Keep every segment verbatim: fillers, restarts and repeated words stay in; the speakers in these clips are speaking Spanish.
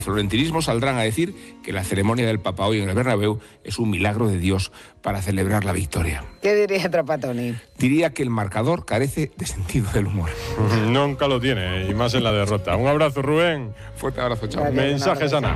florentinismo saldrán a decir que la ceremonia del Papa hoy en el Bernabéu es un milagro de Dios para celebrar la victoria. ¿Qué diría Trapattoni? Diría que el marcador carece de sentido del humor. Nunca lo tiene, y más en la derrota. Un abrazo, Rubén. Fuerte abrazo, chao. Gracias, Mensajes, Ana.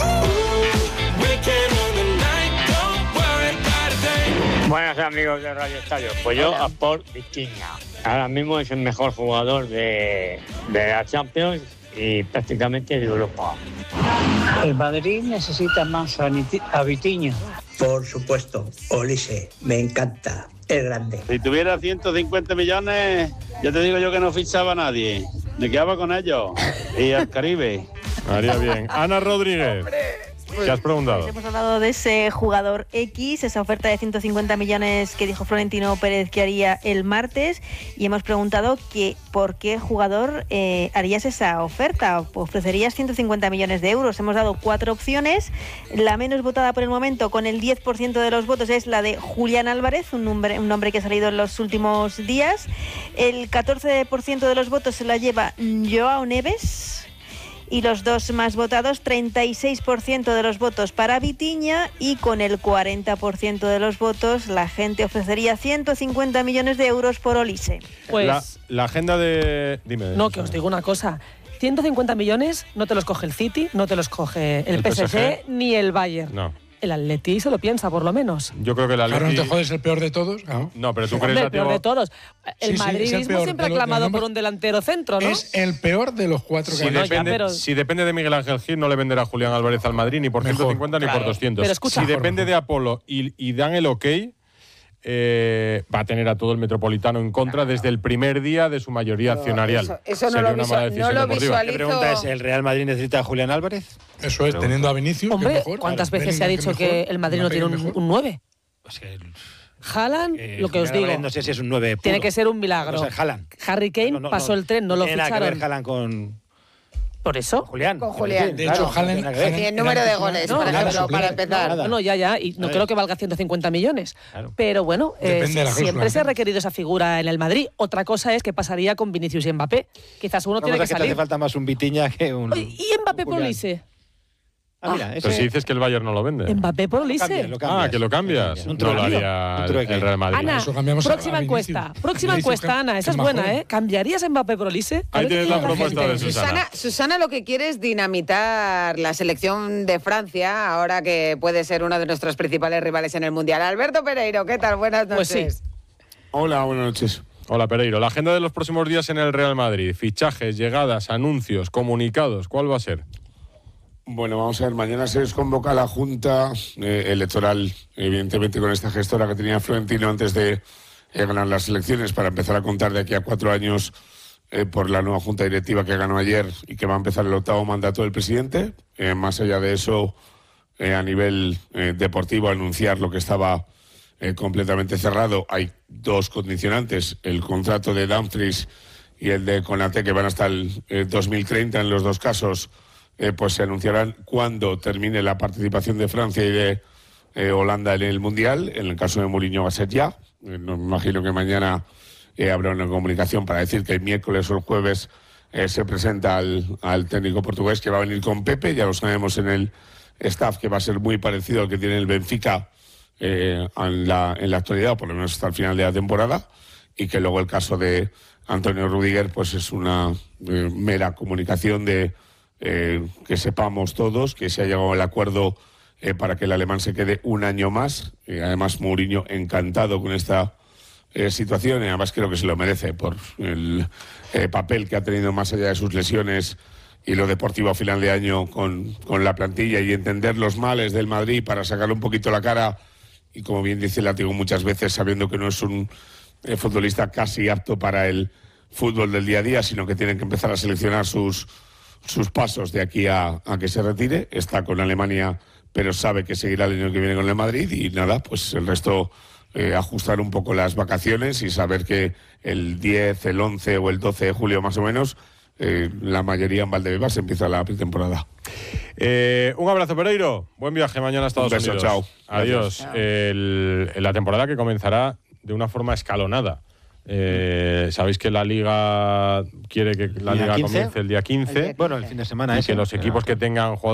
Buenos amigos de Radio Estadio. Pues yo a Paul Vitinha. Ahora mismo es el mejor jugador de, de la Champions y prácticamente de Europa. El Madrid necesita más a Vitinha. Por supuesto, Olise, me encanta, es grande. Si tuviera ciento cincuenta millones, ya te digo yo que no fichaba a nadie. Me quedaba con ellos y al Caribe. Haría bien. Ana Rodríguez. ¿Qué has preguntado? Hemos hablado de ese jugador X, esa oferta de ciento cincuenta millones que dijo Florentino Pérez que haría el martes, y hemos preguntado que por qué jugador eh, harías esa oferta, ofrecerías ciento cincuenta millones de euros. Hemos dado cuatro opciones. La menos votada por el momento, con el diez por ciento de los votos, es la de Julián Álvarez, un nombre, un nombre que ha salido en los últimos días. El catorce por ciento de los votos se la lleva Joao Neves. Y los dos más votados, treinta y seis por ciento de los votos para Vitinha, y con el cuarenta por ciento de los votos la gente ofrecería ciento cincuenta millones de euros por Olise. Pues la, la agenda de... Dime. No, que os digo una cosa. ciento cincuenta millones no te los coge el City, no te los coge el, el P S G, P S G ni el Bayern. No. El Atleti se lo piensa, por lo menos. Yo creo que el Atleti... Claro, no te jodes, el peor de todos. No, no pero tú sí, crees... Hombre, el peor de todos. El sí, madridismo sí, el siempre ha clamado por un delantero centro, ¿no? Es el peor de los cuatro que si hay. Depende, no, ya, pero... si depende de Miguel Ángel Gil, no le venderá Julián Álvarez al Madrid ni por mejor, ciento cincuenta claro. ni por doscientos. Pero escucha, si mejor, depende mejor. de Apolo y, y dan el ok... Eh, va a tener a todo el Metropolitano en contra claro. desde el primer día de su mayoría no, accionarial. Eso, eso no, lo visual, no lo visualizo. La pregunta es, ¿el Real Madrid necesita a Julián Álvarez? Eso es, Pero, teniendo a Vinicius, hombre, que mejor. ¿cuántas claro, veces se ha dicho que, que el Madrid no tiene un, un nueve? Pues que el, Haaland, eh, lo que os digo, Álvarez no sé si es un nueve puro. Tiene que ser un milagro. O sea, Haaland. Harry Kane no, no, pasó no, el tren, no, no lo ficharon. Tiene que ver Haaland con... ¿Por eso? Con Julián. Con Julián. De hecho, Haaland... Y el número de goles, no, por nada, ejemplo, para empezar. No, no, ya, ya. Y no creo que valga ciento cincuenta millones. Claro. Pero bueno, eh, siempre cláusula, se ha requerido esa figura en el Madrid. Otra cosa es qué pasaría con Vinicius y Mbappé. Quizás uno Una tiene que, que salir. Te hace falta más un Vitinha que un... Oye, ¿y Mbappé por Olise? Ah, mira, ese... Pero si dices que el Bayern no lo vende. Mbappé por Olise. Ah, que lo cambias. Un no lo haría el, el Real Madrid. Ana, próxima encuesta. Próxima encuesta, Ana. Esa es buena, ¿eh? ¿Cambiarías a Mbappé por Olise? Ahí tienes la propuesta de Susana. Susana. Susana lo que quiere es dinamitar la selección de Francia, ahora que puede ser uno de nuestros principales rivales en el Mundial. Alberto Pereiro, ¿qué tal? Buenas noches. Pues sí. Hola, buenas noches. Hola, Pereiro. La agenda de los próximos días en el Real Madrid. Fichajes, llegadas, anuncios, comunicados. ¿Cuál va a ser? Bueno, vamos a ver, mañana se desconvoca la Junta eh, Electoral, evidentemente con esta gestora que tenía Florentino antes de eh, ganar las elecciones, para empezar a contar de aquí a cuatro años eh, por la nueva Junta Directiva que ganó ayer y que va a empezar el octavo mandato del presidente. Eh, más allá de eso, eh, a nivel eh, deportivo, anunciar lo que estaba eh, completamente cerrado. Hay dos condicionantes, el contrato de Dumfries y el de Konaté, que van hasta el eh, dos mil treinta en los dos casos. Eh, pues se anunciarán cuando termine la participación de Francia y de eh, Holanda en el Mundial. En el caso de Mourinho va a ser ya. Eh, no, me imagino que mañana eh, habrá una comunicación para decir que el miércoles o el jueves eh, se presenta al, al técnico portugués, que va a venir con Pepe. Ya lo sabemos en el staff, que va a ser muy parecido al que tiene el Benfica eh, en, la, en la actualidad, o por lo menos hasta el final de la temporada. Y que luego el caso de Antonio Rüdiger pues es una eh, mera comunicación de... Eh, que sepamos todos que se ha llegado al acuerdo eh, para que el alemán se quede un año más. Eh, además, Mourinho encantado con esta eh, situación, y además creo que se lo merece por el eh, papel que ha tenido más allá de sus lesiones y lo deportivo a final de año con, con la plantilla, y entender los males del Madrid para sacarle un poquito la cara, y como bien dice Látigo muchas veces, sabiendo que no es un eh, futbolista casi apto para el fútbol del día a día, sino que tienen que empezar a seleccionar sus sus pasos de aquí a, a que se retire. Está con Alemania, pero sabe que seguirá el año que viene con el Madrid, y nada, pues el resto eh, ajustar un poco las vacaciones y saber que el diez, el once o el doce de julio más o menos, eh, la mayoría en Valdebebas empieza la pretemporada. Eh, un abrazo, Pereiro. Buen viaje mañana a Estados un beso, Unidos. Chao. Adiós. Chao. El, la temporada que comenzará de una forma escalonada. Eh, Sabéis que la Liga quiere que la Liga quince? comience el día quince. Bueno, el fin de semana y ese. que los equipos que tengan jugadores